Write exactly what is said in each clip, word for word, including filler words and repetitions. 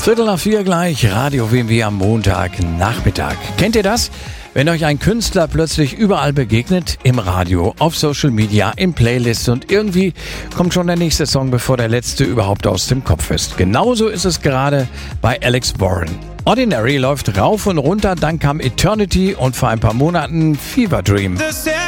Viertel nach vier gleich, Radio W M W am Montagnachmittag. Kennt ihr das? Wenn euch ein Künstler plötzlich überall begegnet, im Radio, auf Social Media, in Playlists und irgendwie kommt schon der nächste Song, bevor der letzte überhaupt aus dem Kopf ist. Genauso ist es gerade bei Alex Warren. Ordinary läuft rauf und runter, dann kam Eternity und vor ein paar Monaten Fever Dream.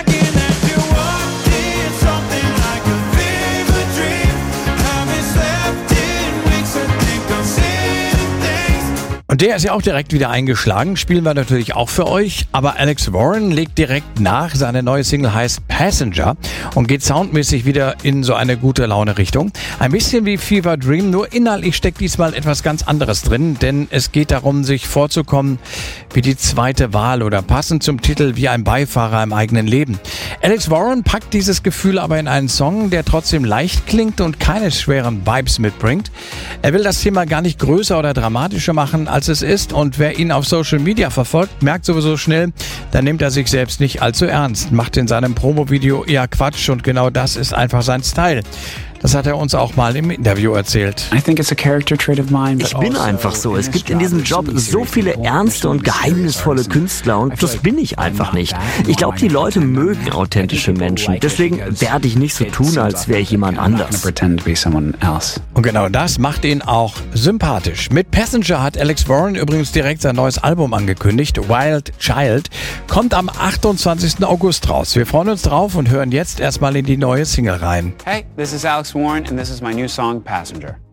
Und der ist ja auch direkt wieder eingeschlagen, spielen wir natürlich auch für euch. Aber Alex Warren legt direkt nach, seine neue Single heißt Passenger und geht soundmäßig wieder in so eine gute Laune-Richtung. Ein bisschen wie Fever Dream, nur inhaltlich steckt diesmal etwas ganz anderes drin, denn es geht darum, sich vorzukommen wie die zweite Wahl oder passend zum Titel wie ein Beifahrer im eigenen Leben. Alex Warren packt dieses Gefühl aber in einen Song, der trotzdem leicht klingt und keine schweren Vibes mitbringt. Er will das Thema gar nicht größer oder dramatischer machen, als es ist, und wer ihn auf Social Media verfolgt, merkt sowieso schnell, da nimmt er sich selbst nicht allzu ernst, macht in seinem Promo-Video eher Quatsch und genau das ist einfach sein Style. Das hat er uns auch mal im Interview erzählt. Ich bin einfach so. Es gibt in diesem Job so viele ernste und geheimnisvolle Künstler und das bin ich einfach nicht. Ich glaube, die Leute mögen authentische Menschen. Deswegen werde ich nicht so tun, als wäre ich jemand anders. Und genau das macht ihn auch sympathisch. Mit Passenger hat Alex Warren übrigens direkt sein neues Album angekündigt. Wild Child kommt am achtundzwanzigsten August raus. Wir freuen uns drauf und hören jetzt erstmal in die neue Single rein. Hey, this is Alex Warren and this is my new song Passenger.